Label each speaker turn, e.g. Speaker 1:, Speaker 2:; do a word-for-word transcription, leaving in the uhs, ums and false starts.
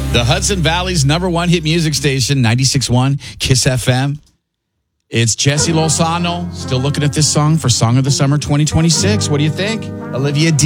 Speaker 1: The Hudson Valley's number one hit music station, ninety-six point one Kiss F M. It's Jesse Lozano. Still looking at this song for Song of the Summer twenty twenty-six. What do you think? Olivia D.